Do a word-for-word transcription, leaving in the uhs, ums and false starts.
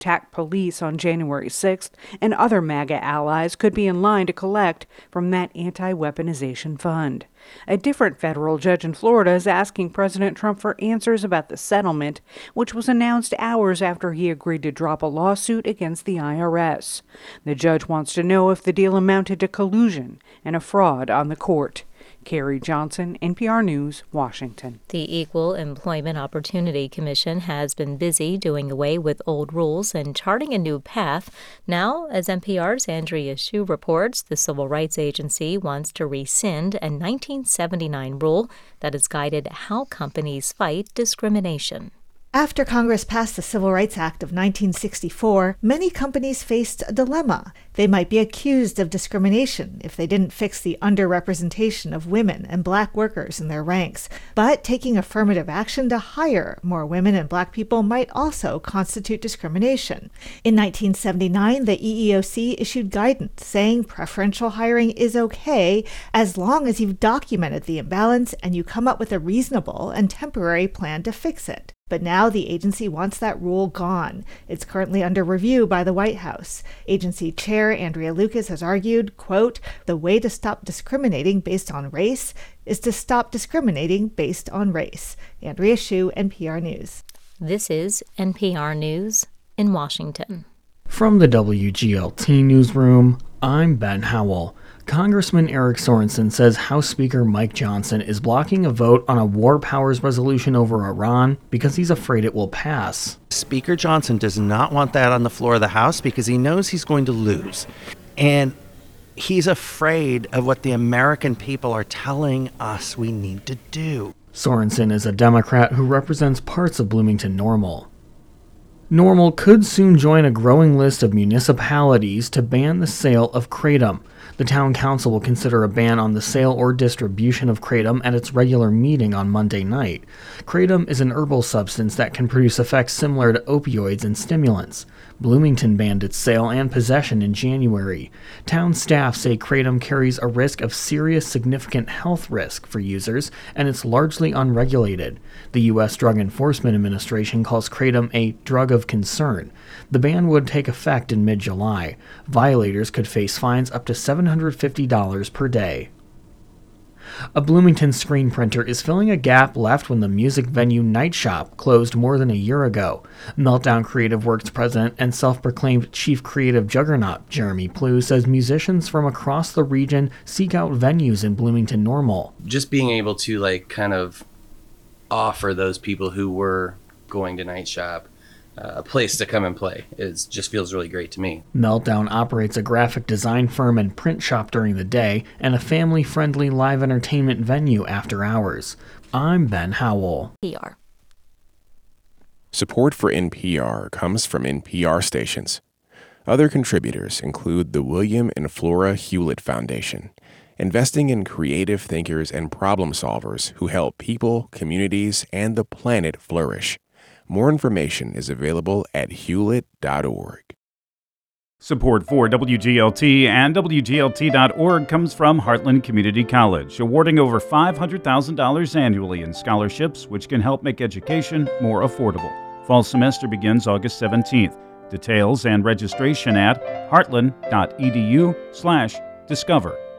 attacked police on January sixth, and other MAGA allies could be in line to collect from that anti-weaponization fund. A different federal judge in Florida is asking President Trump for answers about the settlement, which was announced hours after he agreed to drop a lawsuit against the I R S. The judge wants to know if the deal amounted to collusion and a fraud on the court. Carrie Johnson, N P R News, Washington. The Equal Employment Opportunity Commission has been busy doing away with old rules and charting a new path. Now, as N P R's Andrea Hsu reports, the Civil Rights Agency wants to rescind a nineteen seventy-nine rule that has guided how companies fight discrimination. After Congress passed the Civil Rights Act of nineteen sixty-four, many companies faced a dilemma. They might be accused of discrimination if they didn't fix the underrepresentation of women and black workers in their ranks. But taking affirmative action to hire more women and black people might also constitute discrimination. In nineteen seventy-nine, the E E O C issued guidance saying preferential hiring is okay as long as you've documented the imbalance and you come up with a reasonable and temporary plan to fix it. But now the agency wants that rule gone. It's currently under review by the White House. Agency Chair Andrea Lucas has argued, quote, the way to stop discriminating based on race is to stop discriminating based on race. Andrea Hsu, N P R News. This is N P R News in Washington. From the W G L T Newsroom, I'm Ben Howell. Congressman Eric Sorensen says House Speaker Mike Johnson is blocking a vote on a war powers resolution over Iran because he's afraid it will pass. Speaker Johnson does not want that on the floor of the House because he knows he's going to lose. And he's afraid of what the American people are telling us we need to do. Sorensen is a Democrat who represents parts of Bloomington Normal. Normal could soon join a growing list of municipalities to ban the sale of kratom. The town council will consider a ban on the sale or distribution of kratom at its regular meeting on Monday night. Kratom is an herbal substance that can produce effects similar to opioids and stimulants. Bloomington banned its sale and possession in January. Town staff say kratom carries a risk of serious significant health risk for users, and it's largely unregulated. The U S Drug Enforcement Administration calls kratom a drug of concern. The ban would take effect in mid-July. Violators could face fines up to seven hundred fifty dollars per day. A Bloomington screen printer is filling a gap left when the music venue Night Shop closed more than a year ago. Meltdown Creative Works president and self-proclaimed chief creative juggernaut Jeremy Plew says musicians from across the region seek out venues in Bloomington Normal. Just being able to like kind of offer those people who were going to Night Shop Uh, a place to come and play. It just feels really great to me. Meltdown operates a graphic design firm and print shop during the day and a family-friendly live entertainment venue after hours. I'm Ben Howell. P R. Support for N P R comes from N P R stations. Other contributors include the William and Flora Hewlett Foundation, investing in creative thinkers and problem solvers who help people, communities, and the planet flourish. More information is available at hewlett dot org. Support for W G L T and W G L T dot org comes from Heartland Community College, awarding over five hundred thousand dollars annually in scholarships, which can help make education more affordable. Fall semester begins August seventeenth. Details and registration at heartland dot e d u slash discover.